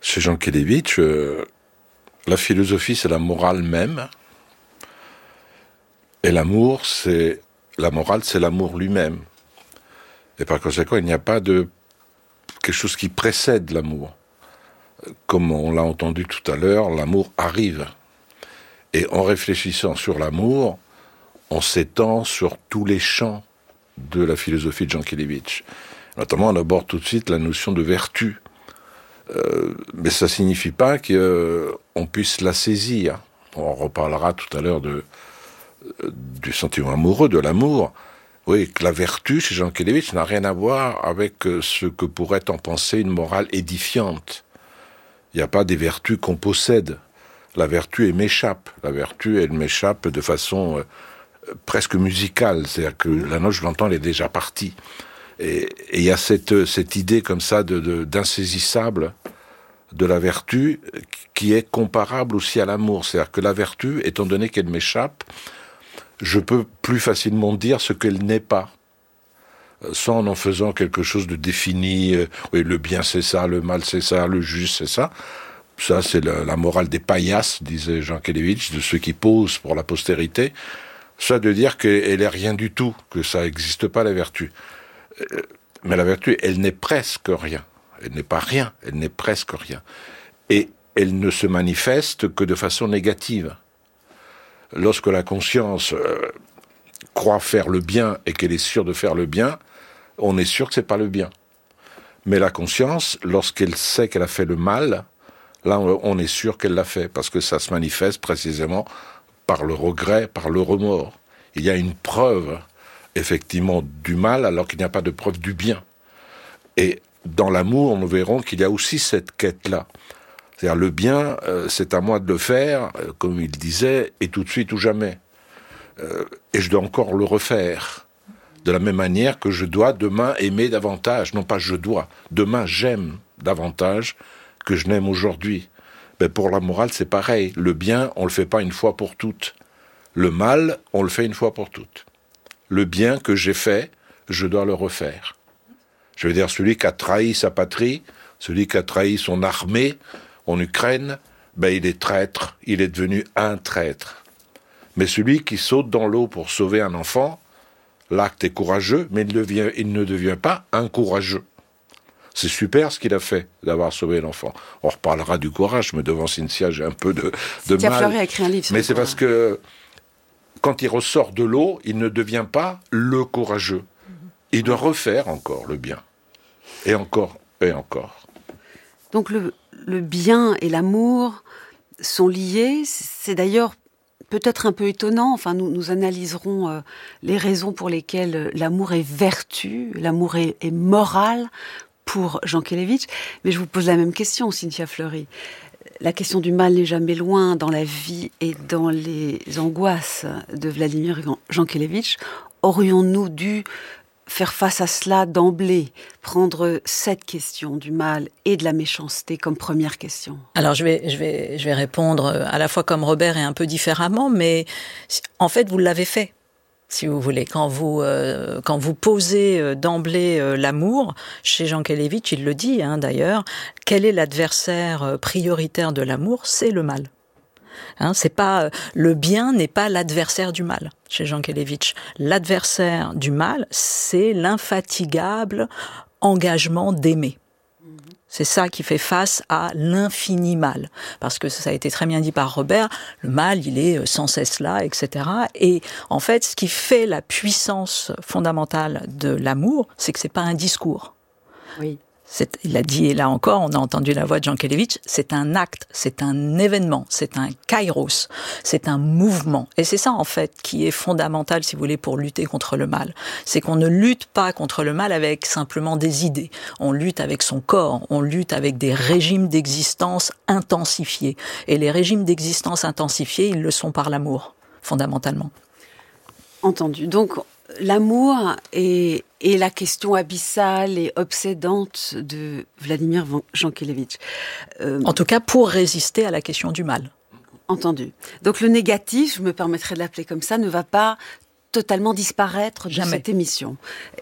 Chez Jankélévitch, la philosophie, c'est la morale même. Et la morale, c'est l'amour lui-même. Et par conséquent, il n'y a pas de quelque chose qui précède l'amour. Comme on l'a entendu tout à l'heure, l'amour arrive. Et en réfléchissant sur l'amour, on s'étend sur tous les champs de la philosophie de Jankélévitch. Notamment, on aborde tout de suite la notion de vertu. Mais ça ne signifie pas qu'on puisse la saisir. On reparlera tout à l'heure du sentiment amoureux, de l'amour. Oui, que la vertu, chez Jankélévitch, n'a rien à voir avec ce que pourrait en penser une morale édifiante. Il n'y a pas des vertus qu'on possède. La vertu, elle m'échappe. La vertu, elle m'échappe de façon presque musicale. C'est-à-dire que la note, je l'entends, elle est déjà partie. Et il y a cette idée comme ça d'insaisissable de la vertu qui est comparable aussi à l'amour. C'est-à-dire que la vertu, étant donné qu'elle m'échappe, je peux plus facilement dire ce qu'elle n'est pas, sans en faisant quelque chose de défini. Oui, le bien c'est ça, le mal c'est ça, le juste c'est ça. Ça c'est la morale des paillasses, disait Jankélévitch, de ceux qui posent pour la postérité. Ça de dire qu'elle est rien du tout, que ça n'existe pas la vertu. Mais la vertu, elle n'est presque rien. Elle n'est pas rien, elle n'est presque rien. Et elle ne se manifeste que de façon négative. Lorsque la conscience croit faire le bien et qu'elle est sûre de faire le bien, on est sûr que c'est pas le bien. Mais la conscience, lorsqu'elle sait qu'elle a fait le mal, là on est sûr qu'elle l'a fait, parce que ça se manifeste précisément par le regret, par le remords. Il y a une preuve, effectivement, du mal, alors qu'il n'y a pas de preuve du bien. Et dans l'amour, nous verrons qu'il y a aussi cette quête-là. C'est-à-dire le bien, c'est à moi de le faire, comme il disait, et tout de suite ou jamais. Et je dois encore le refaire. De la même manière que je dois demain aimer davantage. Non pas je dois, demain j'aime davantage que je n'aime aujourd'hui. Mais pour la morale, c'est pareil. Le bien, on le fait pas une fois pour toutes. Le mal, on le fait une fois pour toutes. Le bien que j'ai fait, je dois le refaire. Je veux dire, celui qui a trahi sa patrie, celui qui a trahi son armée en Ukraine, il est traître, il est devenu un traître. Mais celui qui saute dans l'eau pour sauver un enfant, l'acte est courageux, mais il ne devient pas un courageux. C'est super ce qu'il a fait, d'avoir sauvé l'enfant. On reparlera du courage, mais devant Cynthia, j'ai un peu de Cynthia mal. Fleury a écrit un livre sur mais le c'est courage. parce que quand il ressort de l'eau, il ne devient pas le courageux. Il doit refaire encore le bien. Et encore, et encore. Donc le bien et l'amour sont liés. C'est d'ailleurs peut-être un peu étonnant. Enfin, nous analyserons les raisons pour lesquelles l'amour est vertu, l'amour est moral pour Jankélévitch. Mais je vous pose la même question, Cynthia Fleury. La question du mal n'est jamais loin dans la vie et dans les angoisses de Vladimir Jankélévitch. Aurions-nous dû faire face à cela d'emblée, prendre cette question du mal et de la méchanceté comme première question? Alors je vais répondre à la fois comme Robert et un peu différemment, mais en fait vous l'avez fait, si vous voulez. Quand vous posez d'emblée l'amour, chez Jankélévitch, il le dit d'ailleurs, quel est l'adversaire prioritaire de l'amour? C'est le mal. C'est pas le bien n'est pas l'adversaire du mal chez Jankélévitch. L'adversaire du mal, c'est l'infatigable engagement d'aimer. C'est ça qui fait face à l'infini mal. Parce que ça a été très bien dit par Robert, le mal, il est sans cesse là, etc. Et en fait, ce qui fait la puissance fondamentale de l'amour, c'est que c'est pas un discours. Oui. Il a dit, et là encore, on a entendu la voix de Jankélévitch, c'est un acte, c'est un événement, c'est un kairos, c'est un mouvement. Et c'est ça, en fait, qui est fondamental, si vous voulez, pour lutter contre le mal. C'est qu'on ne lutte pas contre le mal avec simplement des idées. On lutte avec son corps, on lutte avec des régimes d'existence intensifiés. Et les régimes d'existence intensifiés, ils le sont par l'amour, fondamentalement. Entendu. Donc, l'amour est la question abyssale et obsédante de Vladimir Jankélévitch. En tout cas, pour résister à la question du mal. Entendu. Donc le négatif, je me permettrai de l'appeler comme ça, ne va pas totalement disparaître de cette émission.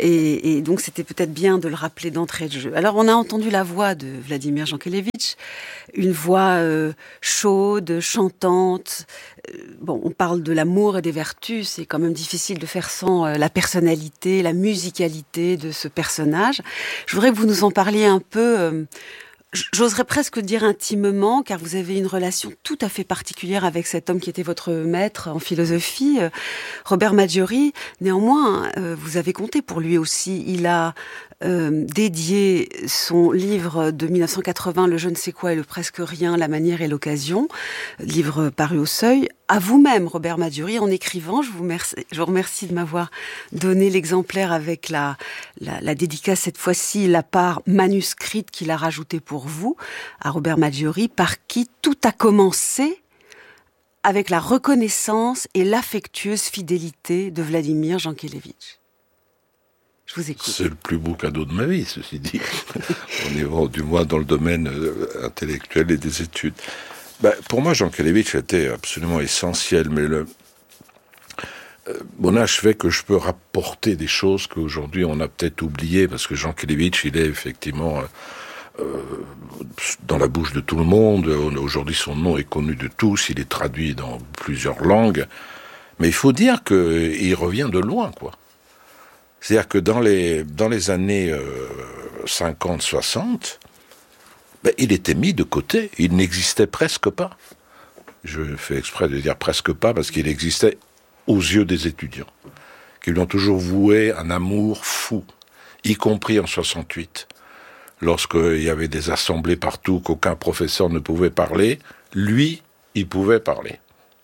Et donc c'était peut-être bien de le rappeler d'entrée de jeu. Alors on a entendu la voix de Vladimir Jankélévitch. une voix chaude, chantante. On parle de l'amour et des vertus, c'est quand même difficile de faire sans la personnalité, la musicalité de ce personnage. Je voudrais que vous nous en parliez un peu... J'oserais presque dire intimement, car vous avez une relation tout à fait particulière avec cet homme qui était votre maître en philosophie, Robert Maggiori. Néanmoins, vous avez compté pour lui aussi. Il a dédié son livre de 1980, Le je ne sais quoi et le presque rien, la manière et l'occasion, livre paru au Seuil, à vous-même, Robert Maggiori, en écrivant. Je vous remercie de m'avoir donné l'exemplaire avec la dédicace, cette fois-ci, la part manuscrite qu'il a rajoutée pour vous, à Robert Maggiori, par qui tout a commencé avec la reconnaissance et l'affectueuse fidélité de Vladimir Jankélévitch. Je vous écoute. C'est le plus beau cadeau de ma vie, ceci dit. On est du moins dans le domaine intellectuel et des études. Pour moi, Jankélévitch était absolument essentiel, mais mon âge fait que je peux rapporter des choses qu'aujourd'hui on a peut-être oubliées, parce que Jankélévitch, il est effectivement dans la bouche de tout le monde. Aujourd'hui, son nom est connu de tous, il est traduit dans plusieurs langues. Mais il faut dire qu'il revient de loin, quoi. C'est-à-dire que dans les années 50-60, il était mis de côté, il n'existait presque pas. Je fais exprès de dire presque pas, parce qu'il existait aux yeux des étudiants, qui lui ont toujours voué un amour fou, y compris en 68. Lorsqu'il y avait des assemblées partout, qu'aucun professeur ne pouvait parler, lui, il pouvait parler.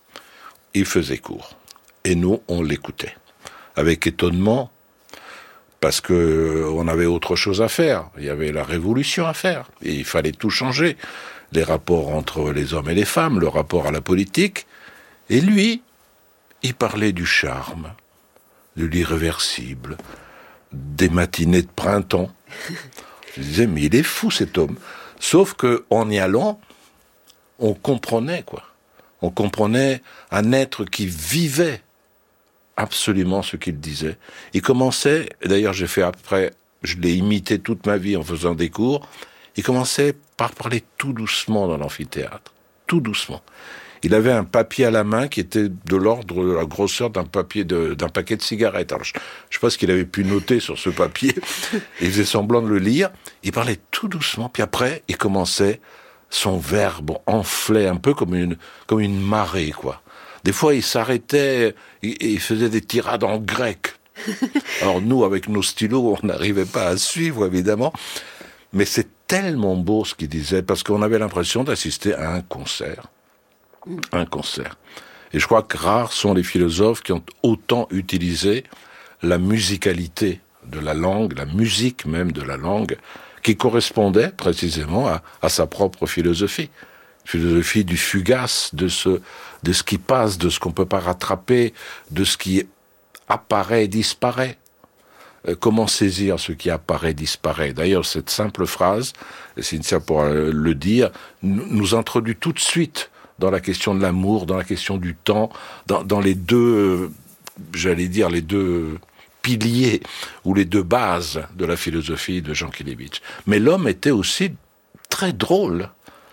Il faisait cours. Et nous, on l'écoutait. Avec étonnement, parce qu'on avait autre chose à faire. Il y avait la révolution à faire. Et il fallait tout changer. Les rapports entre les hommes et les femmes, le rapport à la politique. Et lui, il parlait du charme, de l'irréversible, des matinées de printemps. Je disais, mais il est fou cet homme. Sauf qu'en y allant, on comprenait, quoi. On comprenait un être qui vivait absolument ce qu'il disait. Il commençait, et d'ailleurs j'ai fait après, je l'ai imité toute ma vie en faisant des cours, il commençait par parler tout doucement dans l'amphithéâtre. Tout doucement. Il avait un papier à la main qui était de l'ordre de la grosseur d'un paquet de cigarettes. Alors, je ne sais pas ce qu'il avait pu noter sur ce papier. Il faisait semblant de le lire. Il parlait tout doucement. Puis après, il commençait, son verbe enflait un peu comme une marée, quoi. Des fois, il s'arrêtait et il faisait des tirades en grec. Alors nous, avec nos stylos, on n'arrivait pas à suivre, évidemment. Mais c'est tellement beau ce qu'il disait, parce qu'on avait l'impression d'assister à un concert. Un concert. Et je crois que rares sont les philosophes qui ont autant utilisé la musicalité de la langue, la musique même de la langue, qui correspondait précisément à sa propre philosophie. Philosophie du fugace, de ce qui passe, de ce qu'on ne peut pas rattraper, de ce qui apparaît et disparaît. Comment saisir ce qui apparaît et disparaît? D'ailleurs, cette simple phrase, et Cynthia pourra le dire, nous introduit tout de suite dans la question de l'amour, dans la question du temps, dans les deux, j'allais dire, les deux piliers ou les deux bases de la philosophie de Jankélévitch. Mais l'homme était aussi très drôle.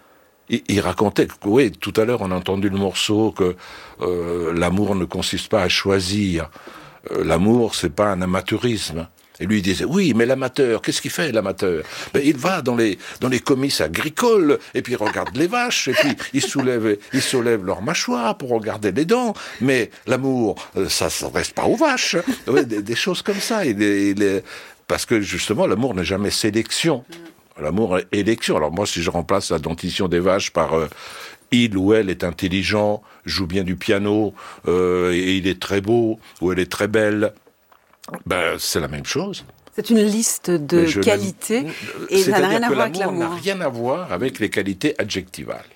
Il racontait, oui, tout à l'heure on a entendu le morceau que l'amour ne consiste pas à choisir. L'amour, c'est pas un amateurisme. Et lui, il disait, oui, mais l'amateur, qu'est-ce qu'il fait, l'amateur? Il va dans les comices agricoles, et puis il regarde les vaches, et puis il soulève leur mâchoire pour regarder les dents. Mais l'amour, ça s'adresse pas aux vaches. Ouais, des choses comme ça. Parce que, justement, l'amour n'est jamais sélection. L'amour est élection. Alors moi, si je remplace la dentition des vaches par il ou elle est intelligent, joue bien du piano, et il est très beau, ou elle est très belle, c'est la même chose. C'est une liste de qualités, et ça n'a rien à voir avec l'amour. L'amour n'a rien à voir avec les qualités adjectivales.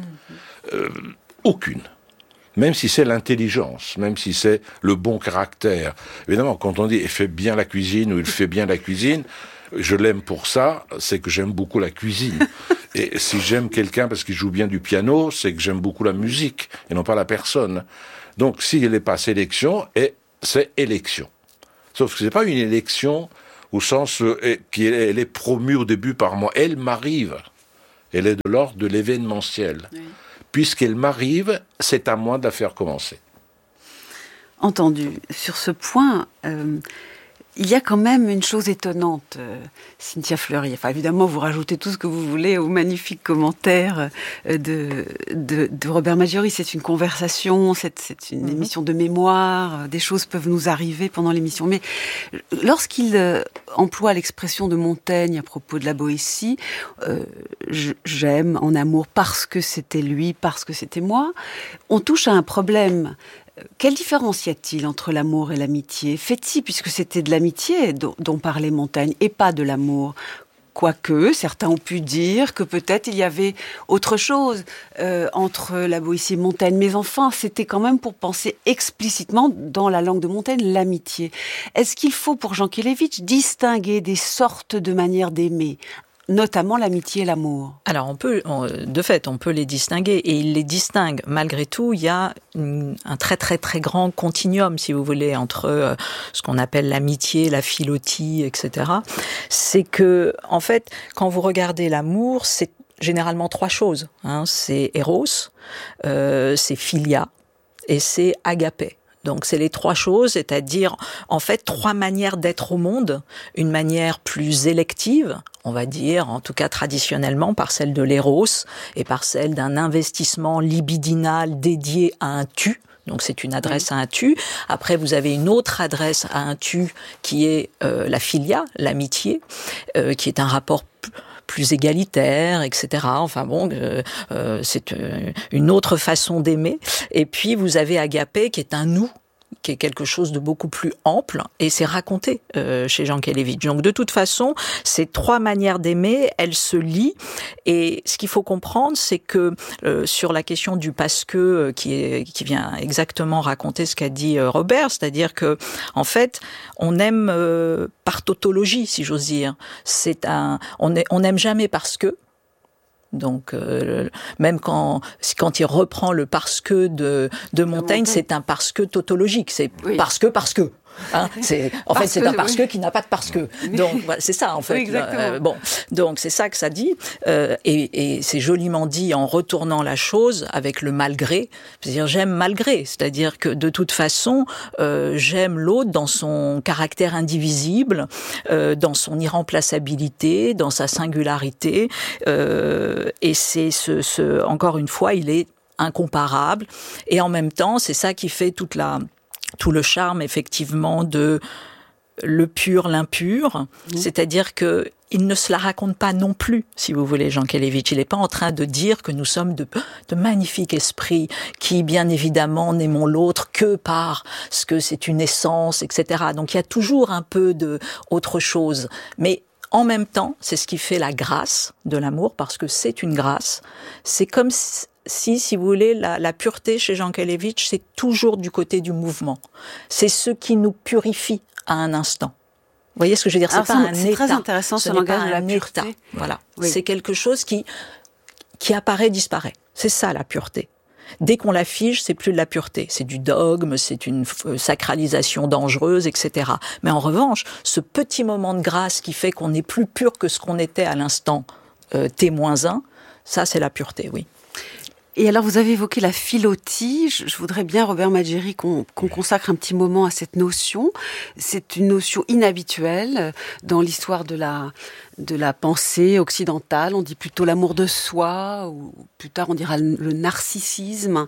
Aucune. Même si c'est l'intelligence, même si c'est le bon caractère. Évidemment, quand on dit « il fait bien la cuisine » ou « il fait bien la cuisine », je l'aime pour ça, c'est que j'aime beaucoup la cuisine. Et si j'aime quelqu'un parce qu'il joue bien du piano, c'est que j'aime beaucoup la musique, et non pas la personne. Donc, s'il n'est pas sélection, c'est élection. Sauf que c'est pas une élection au sens qu'elle est promue au début par moi. Elle m'arrive. Elle est de l'ordre de l'événementiel. Oui. Puisqu'elle m'arrive, c'est à moi de la faire commencer. Entendu. Sur ce point, il y a quand même une chose étonnante, Cynthia Fleury. Enfin, évidemment, vous rajoutez tout ce que vous voulez aux magnifiques commentaires de Robert Maggiori. C'est une conversation, c'est une émission de mémoire. Des choses peuvent nous arriver pendant l'émission. Mais lorsqu'il emploie l'expression de Montaigne à propos de la Boétie, j'aime en amour parce que c'était lui, parce que c'était moi, on touche à un problème. Quelle différence y a-t-il entre l'amour et l'amitié ? Fait-il, puisque c'était de l'amitié dont parlait Montaigne, et pas de l'amour ? Quoique, certains ont pu dire que peut-être il y avait autre chose entre la Boétie et Montaigne. Mais enfin, c'était quand même pour penser explicitement, dans la langue de Montaigne, l'amitié. Est-ce qu'il faut, pour Jankélévitch, distinguer des sortes de manières d'aimer ? Notamment l'amitié et l'amour. Alors, on peut les distinguer, et il les distingue. Malgré tout, il y a un très très très grand continuum, si vous voulez, entre ce qu'on appelle l'amitié, la philotie, etc. C'est que, en fait, quand vous regardez l'amour, c'est généralement trois choses. C'est Eros, c'est Philia, et c'est Agapé. Donc, c'est les trois choses, c'est-à-dire, en fait, trois manières d'être au monde. Une manière plus élective, on va dire, en tout cas traditionnellement, par celle de l'éros et par celle d'un investissement libidinal dédié à un tu. Donc, c'est une adresse à un tu. Après, vous avez une autre adresse à un tu qui est la philia, l'amitié, qui est un rapport plus égalitaire, etc. Enfin bon, c'est une autre façon d'aimer. Et puis, vous avez Agapé, qui est un nous, qui est quelque chose de beaucoup plus ample, et c'est raconté chez Jankélévitch. Donc, de toute façon, ces trois manières d'aimer, elles se lient, et ce qu'il faut comprendre, c'est que sur la question du parce que, qui vient exactement raconter ce qu'a dit Robert, c'est-à-dire que, en fait, on aime par tautologie, si j'ose dire. On n'aime jamais parce que. Donc, même quand il reprend le parce que de Montaigne, c'est un parce que tautologique. C'est oui. parce que. C'est un parce que qui n'a pas de parce que. Donc voilà, c'est ça en fait. Oui, Donc c'est ça que ça dit, et c'est joliment dit en retournant la chose avec le malgré. C'est-à-dire j'aime malgré, c'est-à-dire que de toute façon j'aime l'autre dans son caractère indivisible, dans son irremplaçabilité, dans sa singularité, et c'est encore une fois il est incomparable, et en même temps c'est ça qui fait tout le charme, effectivement, de le pur, l'impur. C'est-à-dire que il ne se la raconte pas non plus, si vous voulez, Jankélévitch. Il n'est pas en train de dire que nous sommes de magnifiques esprits qui, bien évidemment, n'aimons l'autre que parce que c'est une essence, etc. Donc, il y a toujours un peu de autre chose. Mais en même temps, c'est ce qui fait la grâce de l'amour, parce que c'est une grâce. C'est comme si vous voulez, la pureté chez Jankélévitch, c'est toujours du côté du mouvement. C'est ce qui nous purifie à un instant. Vous voyez ce que je veux dire ? C'est pas un état. C'est très intéressant ce langage de la pureté. État. Voilà. Oui. C'est quelque chose qui apparaît, disparaît. C'est ça la pureté. Dès qu'on la fige, c'est plus de la pureté. C'est du dogme, c'est une sacralisation dangereuse, etc. Mais en revanche, ce petit moment de grâce qui fait qu'on est plus pur que ce qu'on était à l'instant T-1, ça c'est la pureté, oui. Et alors, vous avez évoqué la philotie. Je voudrais bien, Robert Maggiori, qu'on consacre un petit moment à cette notion. C'est une notion inhabituelle dans l'histoire de la pensée occidentale. On dit plutôt l'amour de soi, ou plus tard on dira le narcissisme.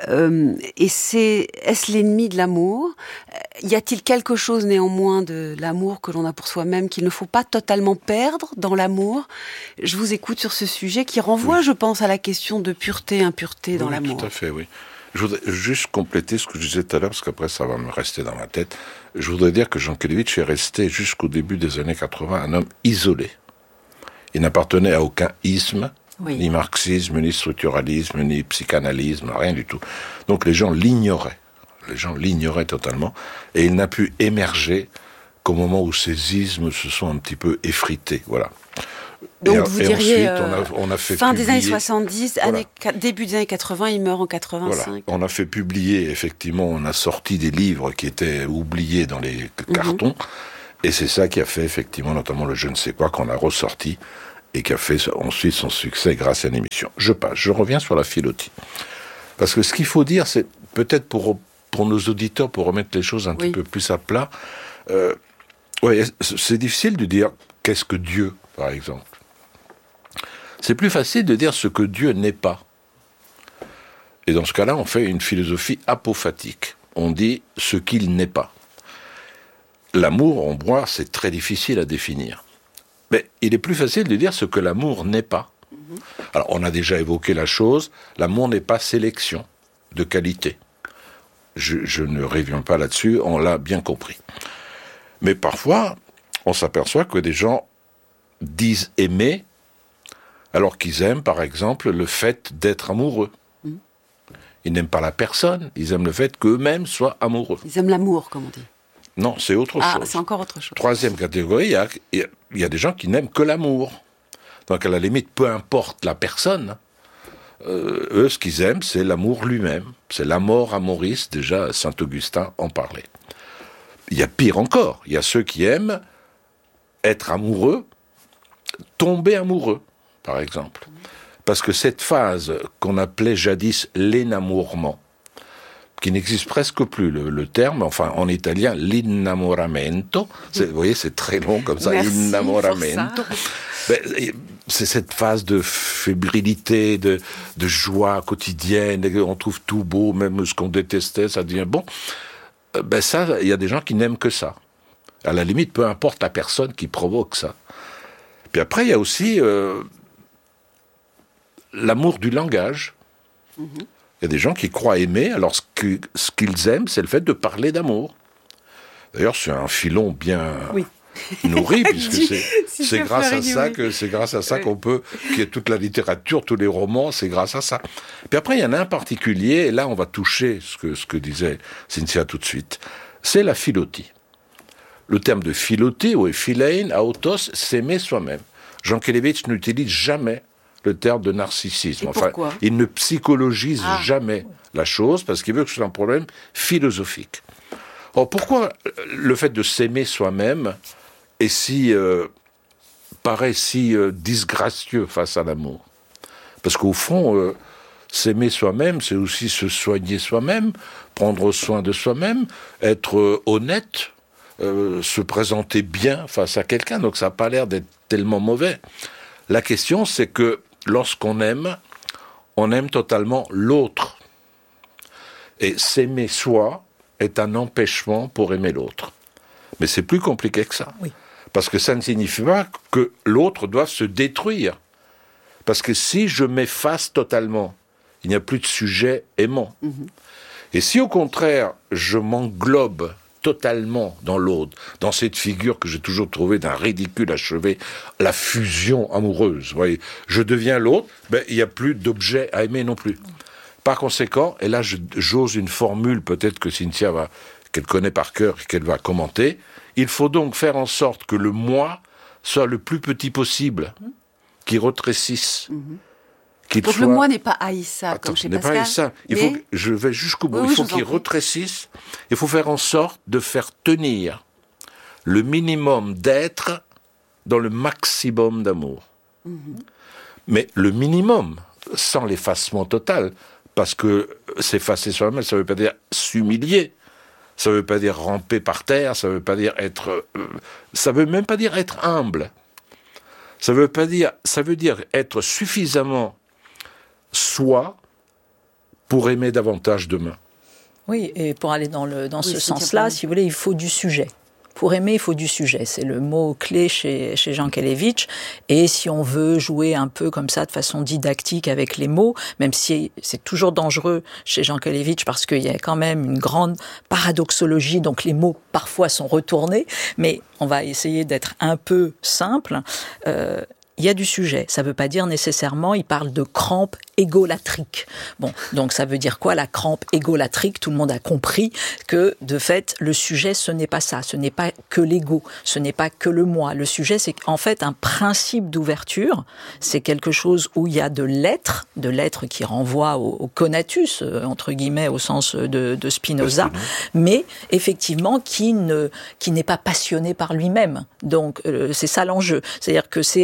Et est-ce l'ennemi de l'amour ? Y a-t-il quelque chose néanmoins de l'amour que l'on a pour soi-même qu'il ne faut pas totalement perdre dans l'amour ? Je vous écoute sur ce sujet qui renvoie, je pense, à la question de pureté, impureté dans l'amour. Tout à fait, oui. Je voudrais juste compléter ce que je disais tout à l'heure, parce qu'après ça va me rester dans ma tête. Je voudrais dire que Jankélévitch est resté jusqu'au début des années 80 un homme isolé. Il n'appartenait à aucun isme, ni marxisme, ni structuralisme, ni psychanalysme, rien du tout. Donc les gens l'ignoraient. Les gens l'ignoraient totalement. Et il n'a pu émerger qu'au moment où ces ismes se sont un petit peu effrités. Voilà. Donc vous diriez, ensuite, on a fait fin publier, des années 70, voilà. Début des années 80, il meurt en 85. Voilà. On a fait publier, effectivement, on a sorti des livres qui étaient oubliés dans les cartons, et c'est ça qui a fait, effectivement, notamment le je ne sais quoi, qu'on a ressorti, et qui a fait ensuite son succès grâce à une émission. Je reviens sur la Filotti. Parce que ce qu'il faut dire, c'est peut-être pour nos auditeurs, pour remettre les choses un petit peu plus à plat, c'est difficile de dire qu'est-ce que Dieu, par exemple. C'est plus facile de dire ce que Dieu n'est pas. Et dans ce cas-là, on fait une philosophie apophatique. On dit ce qu'il n'est pas. L'amour, en moi, c'est très difficile à définir. Mais il est plus facile de dire ce que l'amour n'est pas. Alors, on a déjà évoqué la chose, l'amour n'est pas sélection de qualité. Je ne reviens pas là-dessus, on l'a bien compris. Mais parfois, on s'aperçoit que des gens disent aimer, alors qu'ils aiment, par exemple, le fait d'être amoureux. Ils n'aiment pas la personne, ils aiment le fait qu'eux-mêmes soient amoureux. Ils aiment l'amour, comme on dit. Non, c'est autre chose. Ah, c'est encore autre chose. Troisième catégorie, il y a des gens qui n'aiment que l'amour. Donc à la limite, peu importe la personne, eux, ce qu'ils aiment, c'est l'amour lui-même. C'est l'amor amoris, déjà Saint-Augustin en parlait. Il y a pire encore, il y a ceux qui aiment être amoureux, tomber amoureux, par exemple. Parce que cette phase qu'on appelait jadis l'énamourement, qui n'existe presque plus, le terme, enfin en italien, l'innamoramento, vous voyez, c'est très long comme ça, Merci innamoramento. C'est cette phase de fébrilité, de joie quotidienne, on trouve tout beau, même ce qu'on détestait, ça devient bon. Ça, il y a des gens qui n'aiment que ça. À la limite, peu importe la personne qui provoque ça. Puis après, il y a aussi l'amour du langage. Il y a des gens qui croient aimer, alors ce qu'ils aiment, c'est le fait de parler d'amour. D'ailleurs, c'est un filon bien nourri, puisque c'est grâce à ça qu'on peut, qu'il y ait toute la littérature, tous les romans, c'est grâce à ça. Puis après, il y en a un particulier, et là, on va toucher ce que disait Cynthia tout de suite, c'est la philotie. Le terme de philotie, ou philein, autos, s'aimer soi-même. Jean Kelevitch n'utilise jamais le terme de narcissisme. Enfin, il ne psychologise jamais la chose parce qu'il veut que ce soit un problème philosophique. Or, pourquoi le fait de s'aimer soi-même paraît si disgracieux face à l'amour ? Parce qu'au fond, s'aimer soi-même, c'est aussi se soigner soi-même, prendre soin de soi-même, être honnête, se présenter bien face à quelqu'un. Donc ça n'a pas l'air d'être tellement mauvais. La question, c'est que lorsqu'on aime, on aime totalement l'autre. Et s'aimer soi est un empêchement pour aimer l'autre. Mais c'est plus compliqué que ça. Oui. Parce que ça ne signifie pas que l'autre doit se détruire. Parce que si je m'efface totalement, il n'y a plus de sujet aimant. Et si au contraire, je m'englobe totalement dans l'autre, dans cette figure que j'ai toujours trouvée d'un ridicule achevé, la fusion amoureuse. Vous voyez, je deviens l'autre, il n'y a plus d'objet à aimer non plus. Par conséquent, et là j'ose une formule peut-être que Cynthia qu'elle connaît par cœur et qu'elle va commenter, il faut donc faire en sorte que le moi soit le plus petit possible, qu'il rétrécisse. Donc le moi n'est pas haïssable, comme chez Pascal. Pas haïssable. Je vais jusqu'au bout. Il faut qu'il rétrécisse. Il faut faire en sorte de faire tenir le minimum d'être dans le maximum d'amour. Mais le minimum, sans l'effacement total, parce que s'effacer soi-même, ça ne veut pas dire s'humilier, ça ne veut pas dire ramper par terre, ça ne veut pas dire ça veut même pas dire être humble. Ça veut dire être suffisamment soi pour aimer davantage demain. Oui, et pour aller dans ce sens-là, si vous voulez, il faut du sujet. Pour aimer, il faut du sujet. C'est le mot-clé chez Jean Kelevitch. Et si on veut jouer un peu comme ça, de façon didactique avec les mots, même si c'est toujours dangereux chez Jean Kelevitch parce qu'il y a quand même une grande paradoxologie, donc les mots parfois sont retournés, mais on va essayer d'être un peu simple. Il y a du sujet. Ça ne veut pas dire nécessairement, il parle de crampe égolatrique. Bon, donc ça veut dire quoi la crampe égolatrique ? Tout le monde a compris que, de fait, le sujet, ce n'est pas ça. Ce n'est pas que l'ego. Ce n'est pas que le moi. Le sujet, c'est en fait un principe d'ouverture. C'est quelque chose où il y a de l'être qui renvoie au conatus, entre guillemets, au sens de Spinoza, mais effectivement qui n'est pas passionné par lui-même. Donc, c'est ça l'enjeu. C'est-à-dire que c'est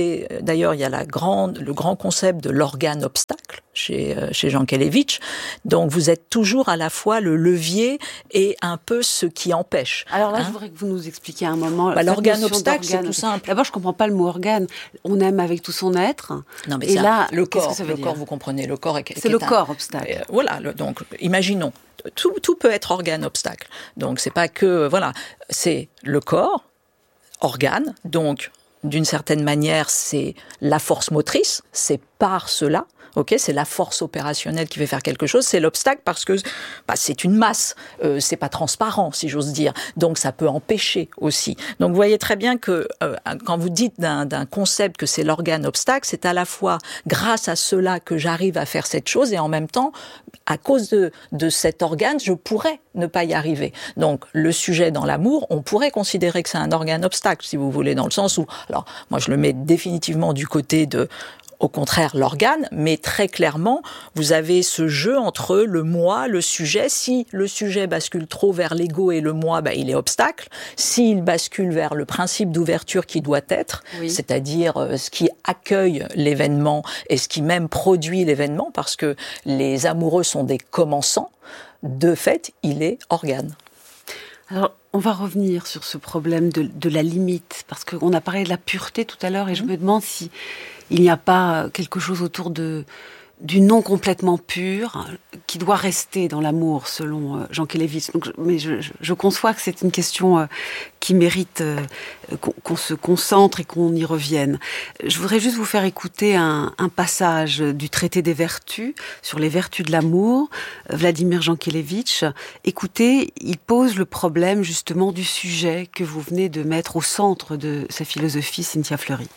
d'ailleurs, il y a le grand concept de l'organe obstacle chez Jankélévitch. Donc, vous êtes toujours à la fois le levier et un peu ce qui empêche. Alors là, je voudrais que vous nous expliquiez un moment. L'organe obstacle, c'est tout simple. D'abord, je comprends pas le mot organe. On aime avec tout son être. Non, mais et là, le corps, qu'est-ce que ça veut dire ? vous comprenez, le corps c'est le corps obstacle. Voilà, donc imaginons. Tout peut être organe obstacle. Donc c'est pas que c'est le corps, organe. Donc d'une certaine manière, c'est la force motrice. C'est par cela. C'est la force opérationnelle qui va faire quelque chose. C'est l'obstacle parce que c'est une masse. C'est pas transparent, si j'ose dire. Donc ça peut empêcher aussi. Donc vous voyez très bien que quand vous dites d'un concept que c'est l'organe obstacle, c'est à la fois grâce à cela que j'arrive à faire cette chose et en même temps, à cause de cet organe, je pourrais ne pas y arriver. Donc le sujet dans l'amour, on pourrait considérer que c'est un organe obstacle, si vous voulez, dans le sens où, alors moi je le mets définitivement du côté de au contraire l'organe, mais très clairement, vous avez ce jeu entre le moi, le sujet. Si le sujet bascule trop vers l'ego et le moi, il est obstacle. S'il bascule vers le principe d'ouverture qui doit être, c'est-à-dire ce qui accueille l'événement et ce qui même produit l'événement, parce que les amoureux sont des commençants, de fait, il est organe. Alors, on va revenir sur ce problème de la limite, parce qu'on a parlé de la pureté tout à l'heure, et je me demande si il n'y a pas quelque chose autour du non complètement pur qui doit rester dans l'amour, selon Jankélévitch. Mais je conçois que c'est une question qui mérite qu'on se concentre et qu'on y revienne. Je voudrais juste vous faire écouter un passage du traité des vertus, sur les vertus de l'amour, Vladimir Jankélévitch. Écoutez, il pose le problème justement du sujet que vous venez de mettre au centre de sa philosophie, Cynthia Fleury.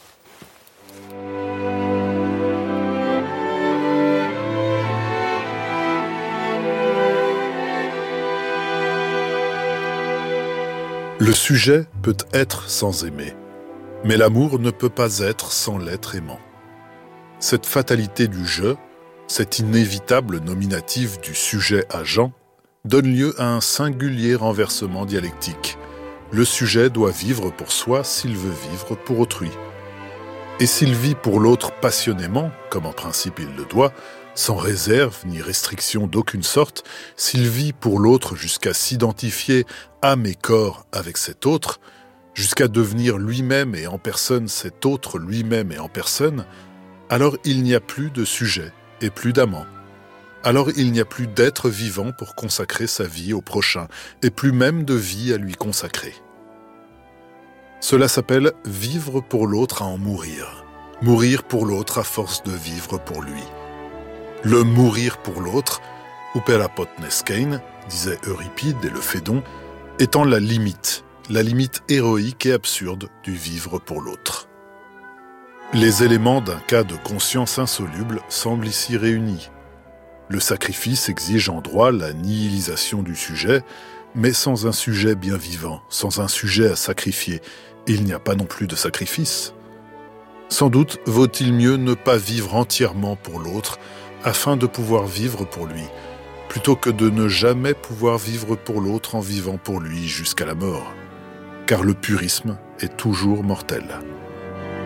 Le sujet peut être sans aimer, mais l'amour ne peut pas être sans l'être aimant. Cette fatalité du « je », cette inévitable nominative du sujet agent, donne lieu à un singulier renversement dialectique. Le sujet doit vivre pour soi s'il veut vivre pour autrui. Et s'il vit pour l'autre passionnément, comme en principe il le doit, sans réserve ni restriction d'aucune sorte, s'il vit pour l'autre jusqu'à s'identifier âme et corps avec cet autre, jusqu'à devenir lui-même et en personne cet autre lui-même et en personne, alors il n'y a plus de sujet et plus d'amant. Alors il n'y a plus d'être vivant pour consacrer sa vie au prochain, et plus même de vie à lui consacrer. Cela s'appelle vivre pour l'autre à en mourir. Mourir pour l'autre à force de vivre pour lui. Le mourir pour l'autre, Uperapotneskein, disait Euripide et le Phédon, étant la limite héroïque et absurde du vivre pour l'autre. Les éléments d'un cas de conscience insoluble semblent ici réunis. Le sacrifice exige en droit la nihilisation du sujet, mais sans un sujet bien vivant, sans un sujet à sacrifier, il n'y a pas non plus de sacrifice. Sans doute vaut-il mieux ne pas vivre entièrement pour l'autre, afin de pouvoir vivre pour lui, plutôt que de ne jamais pouvoir vivre pour l'autre en vivant pour lui jusqu'à la mort. Car le purisme est toujours mortel.